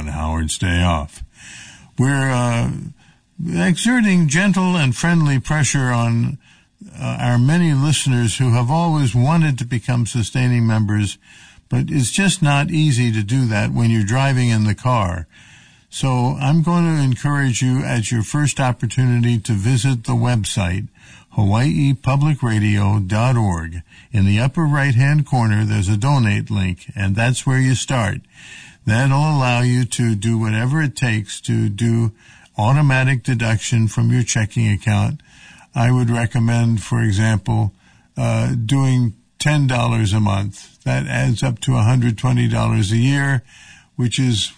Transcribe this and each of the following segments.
on Howard's Day Off. We're exerting gentle and friendly pressure on our many listeners who have always wanted to become sustaining members, but it's just not easy to do that when you're driving in the car. So I'm going to encourage you at your first opportunity to visit the website, hawaiipublicradio.org. In the upper right-hand corner, there's a donate link, and that's where you start. That'll allow you to do whatever it takes to do automatic deduction from your checking account. I would recommend, for example, doing $10 a month. That adds up to $120 a year, which is,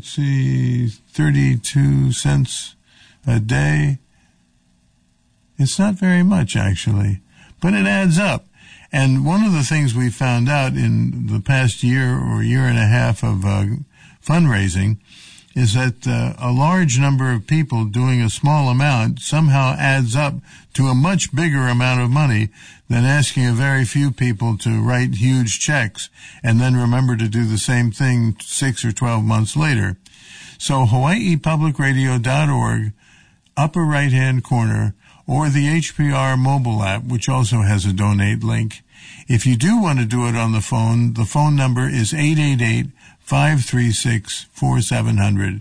32 cents a day. It's not very much, actually, but it adds up. And one of the things we found out in the past year or year and a half of fundraising is that a large number of people doing a small amount somehow adds up to a much bigger amount of money than asking a very few people to write huge checks and then remember to do the same thing 6 or 12 months later. So hawaiipublicradio.org, upper right-hand corner, or the HPR mobile app, which also has a donate link. If you do want to do it on the phone number is 888-536-4700,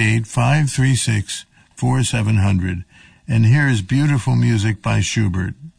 888-536-4700. And here is beautiful music by Schubert.